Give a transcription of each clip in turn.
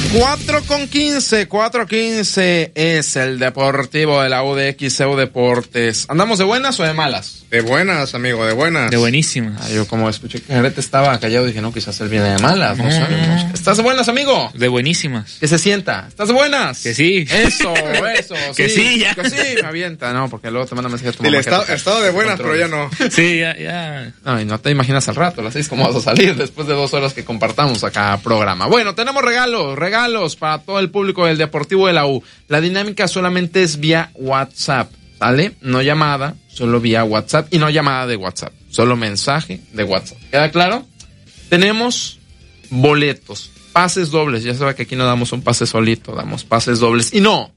4:15 es el Deportivo de la UDXCU Deportes. ¿Andamos de buenas o de malas? De buenas, amigo, de buenas. De buenísimas. Yo como escuché que Jarete estaba callado dije, no, quizás él viene de malas, no sabemos. ¿Estás de buenas, amigo? De buenísimas. Que se sienta. ¿Estás de buenas? Que sí. Eso. Que sí, ya. Que sí, me avienta, no, porque luego te manda mensaje a tu Dile, mamá. estaba de buenas, pero ya no. Sí, ya. No, y no te imaginas al rato, a las 6 cómo vas a salir después de 2 horas que compartamos acá programa. Bueno, tenemos regalos para todo el público del Deportivo de la U. La dinámica solamente es vía WhatsApp, ¿vale? No llamada, solo vía WhatsApp y no llamada de WhatsApp, solo mensaje de WhatsApp. ¿Queda claro? Tenemos boletos, pases dobles. Ya sabe que aquí no damos un pase solito, damos pases dobles. Y no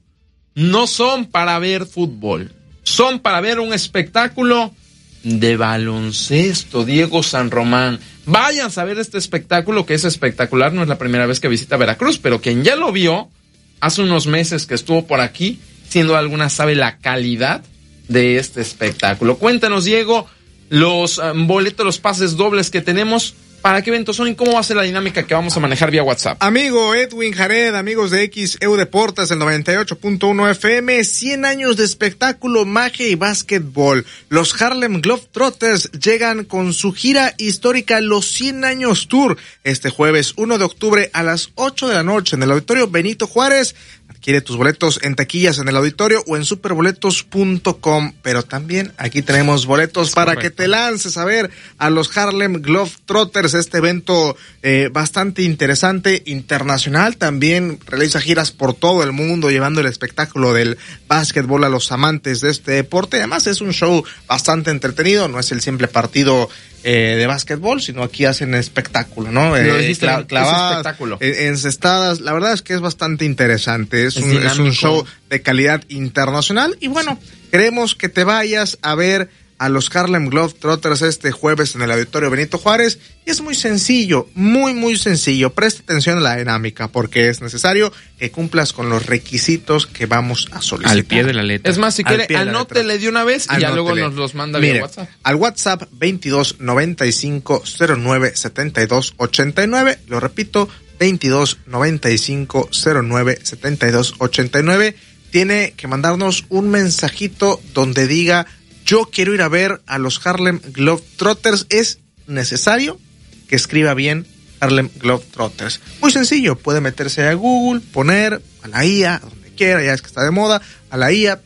son para ver fútbol, son para ver un espectáculo de baloncesto. Diego San Román. Vayan a ver este espectáculo que es espectacular. No es la primera vez que visita Veracruz, pero quien ya lo vio hace unos meses que estuvo por aquí, siendo alguna sabe la calidad de este espectáculo. Cuéntanos, Diego, los boletos, los pases dobles que tenemos. ¿Para qué eventos son y cómo va a ser la dinámica que vamos a manejar vía WhatsApp? Amigo Edwin Jared, amigos de XEU Deportes, el 98.1 FM, 100 años de espectáculo, magia y básquetbol. Los Harlem Globetrotters llegan con su gira histórica Los 100 Años Tour este jueves 1 de octubre a las 8 de la noche en el Auditorio Benito Juárez. Adquiere tus boletos en taquillas en el auditorio o en superboletos.com, pero también aquí tenemos boletos para que te lances a ver a los Harlem Globetrotters, este evento bastante interesante, internacional, también realiza giras por todo el mundo llevando el espectáculo del básquetbol a los amantes de este deporte. Además es un show bastante entretenido, no es el simple partido de básquetbol, sino aquí hacen espectáculo, ¿no? Clavadas, espectáculo. Encestadas, la verdad es que es bastante interesante, es un show de calidad internacional y bueno, queremos que te vayas a ver a los Harlem Globetrotters este jueves en el Auditorio Benito Juárez y es muy sencillo, muy sencillo. Presta atención a la dinámica porque es necesario que cumplas con los requisitos que vamos a solicitar. Al pie de la letra. Es más, si quiere, anótele de una vez y ya luego nos los manda vía WhatsApp. Al WhatsApp 2295097289, lo repito, 2295097289, tiene que mandarnos un mensajito donde diga: yo quiero ir a ver a los Harlem Globetrotters. Es necesario que escriba bien Harlem Globetrotters. Muy sencillo, puede meterse a Google, poner a la IA, donde quiera, ya es que está de moda, a la IA,